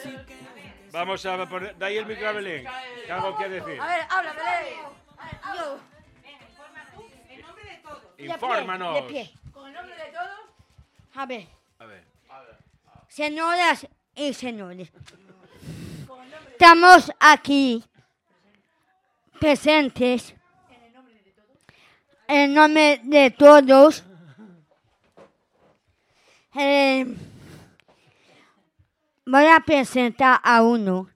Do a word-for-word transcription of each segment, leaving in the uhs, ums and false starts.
Vamos a poner... Da ahí el micro a Belén, que algo que decir. A ver, habla, Belén. Yo. En nombre de todos. Infórmanos. De pie. Con el nombre de todos. A ver. A ver. Señoras y señores. Estamos aquí presentes en nombre de todos. Eh, voy a presentar a uno.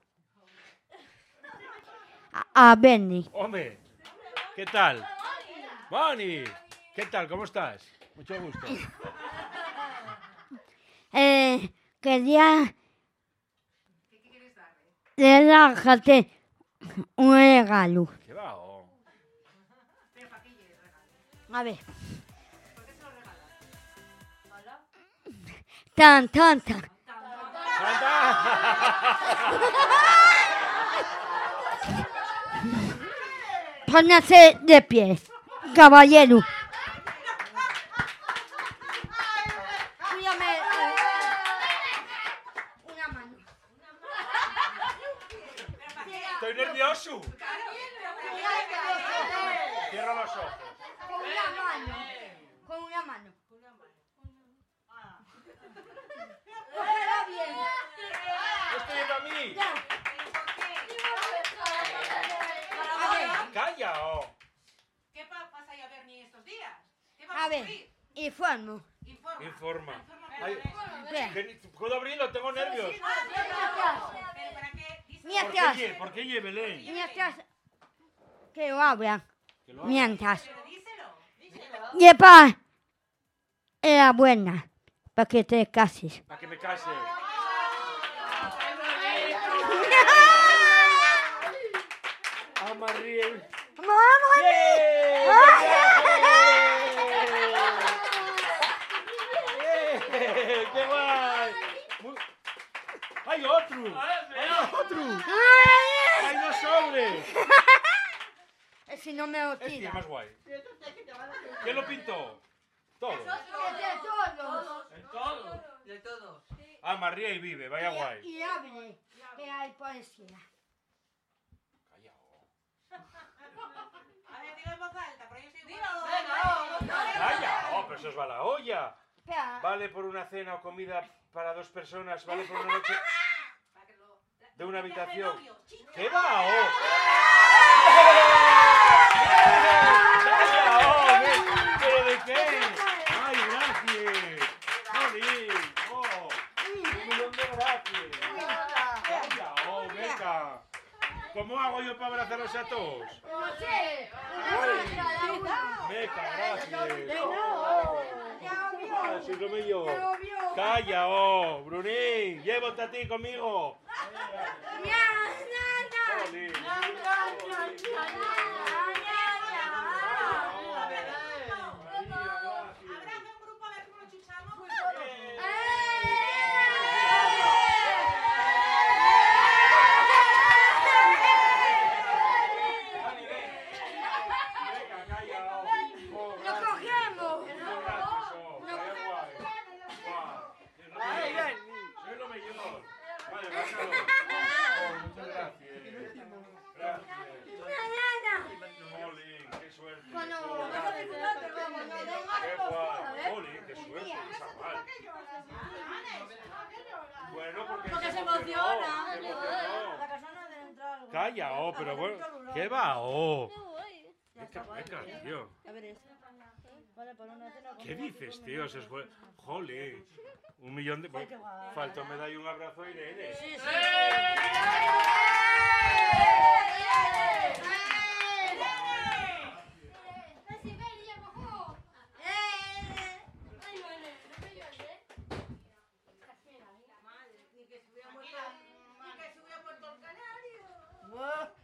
A, a Benny. Hombre, ¿qué tal? Bonnie, ¿qué tal? ¿Cómo estás? Mucho gusto. Eh, quería regalarte un regalo. ¿Qué va? Oh. A ver. Tan, tan, tan. Póngase de pie, caballero. Cuídame, eh, una mano. Estoy nervioso. Cierra los ojos. Con una mano. Con una mano. Cógela bien. Estoy yendo a mí. A ver, Calla, oh. ¿Qué pa- pasa ahí a Bernie estos días? ¿Qué va a a ver, ocurrir? informo. Informa. Informa. Pero, Ay, Bien. que ni- ¿Puedo abrirlo? Tengo nervios. pero ¿para qué? Díselo. ¿Por Mientras, qué, ye? ¿Por qué ye, Belén? mientras que lo abran, Que lo haga. mientras. Pero díselo. Lleva era buena para que te cases. Para que me case. Amarriel. ¡Mamá! ¡Eh! ¡Qué guay! Muy- ¡Hay otro! ¡Hay otro! ¡Hay dos sobres! Si no me lo Este es tira. más guay. ¿Quién lo pintó? Todo. De todo, de todo. Ah, María y vive, vaya guay. Y abre, que hay poesía. Calla, oh. A ver, dilo en voz alta, pero yo soy Dilo, buena. Calla, oh, pero eso os va la olla. Espera. Vale por una cena o comida para dos personas, vale por una noche de una habitación. ¿Qué va, oh? ¡Calla, oh! ¿qué- ¿Pero de qué? ¡Ay, gracias! ¡Jolín! ¡Oh! ¡Un millón de gracias! ¡Calla, oh, Meca! ¿Cómo hago yo para abrazaros a todos? No sé. ¡Ay! ¡Meca, gracias! ¡Oh! ¡Ah, soy lo mío! ¡Calla, oh! ¡Brunín! ¡Llévate a ti conmigo! ¡Jolín! Abraza un grupo a ver cómo lo chuchamos. ¡Lo cogemos! Soy lo mejor. Vale, bájalo. Oh, muchas gracias. Gracias. Jolín, qué suerte. Bueno, Qué guay. Jolín, qué suerte, chaval. Bueno, porque, Porque se emocionó, emociona. se emocionó. La casona de entrar. Calla, oh, pero bueno. ¿Qué va, oh? Venga, venga, tío. A ver esto. Vale, por una cena. ¿Qué dices, tío? Se fue. Jolín. Un millón de. Faltó me da y un abrazo a Irene. Sí, sí. Ni que se hubiera muerto, ni que se hubiera muerto el canario. Buah.